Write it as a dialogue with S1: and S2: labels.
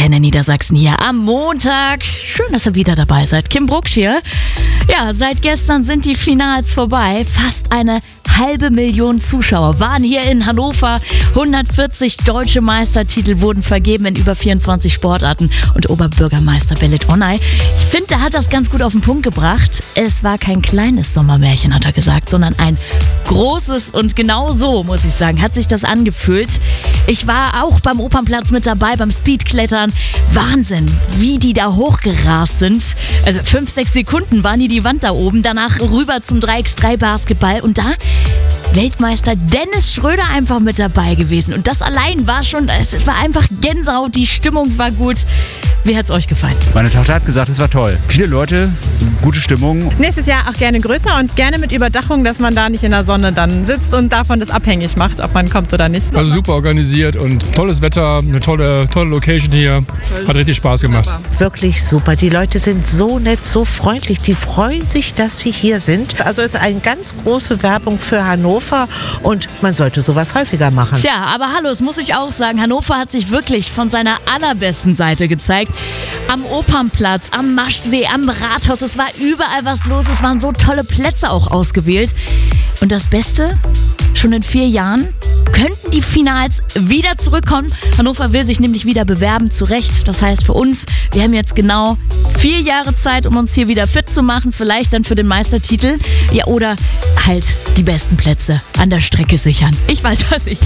S1: Antenne Niedersachsen hier am Montag. Schön, dass ihr wieder dabei seid. Kim Brucksch hier. Ja, seit gestern sind die Finals vorbei. Fast eine 500.000 Zuschauer waren hier in Hannover. 140 deutsche Meistertitel wurden vergeben in über 24 Sportarten. Und Oberbürgermeister Belit Onay, ich finde, er hat das ganz gut auf den Punkt gebracht. Es war kein kleines Sommermärchen, hat er gesagt, sondern ein großes. Und genau so, muss ich sagen, hat sich das angefühlt. Ich war auch beim Opernplatz mit dabei, beim Speedklettern. Wahnsinn, wie die da hochgerast sind. Also 5-6 Sekunden waren die Wand da oben. Danach rüber zum 3x3 Basketball. Und da Weltmeister Dennis Schröder einfach mit dabei gewesen. Und das allein war schon, es war einfach Gänsehaut, die Stimmung war gut. Wie hat's euch gefallen?
S2: Meine Tochter hat gesagt, es war toll. Viele Leute, gute Stimmung.
S3: Nächstes Jahr auch gerne größer und gerne mit Überdachung, dass man da nicht in der Sonne dann sitzt und davon das abhängig macht, ob man kommt oder nicht.
S4: Also super organisiert und tolles Wetter, eine tolle Location hier. Hat richtig Spaß gemacht.
S5: Wirklich super. Die Leute sind so nett, so freundlich. Die freuen sich, dass sie hier sind. Also es ist eine ganz große Werbung für Hannover und man sollte sowas häufiger machen.
S1: Tja, aber hallo, es muss ich auch sagen, Hannover hat sich wirklich von seiner allerbesten Seite gezeigt. Am Opernplatz, am Maschsee, am Rathaus, es war überall was los. Es waren so tolle Plätze auch ausgewählt. Und das Beste, schon in 4 Jahren könnten die Finals wieder zurückkommen. Hannover will sich nämlich wieder bewerben, zu Recht. Das heißt für uns, wir haben jetzt genau 4 Jahre Zeit, um uns hier wieder fit zu machen. Vielleicht dann für den Meistertitel. Ja, oder halt die besten Plätze an der Strecke sichern. Ich weiß, was ich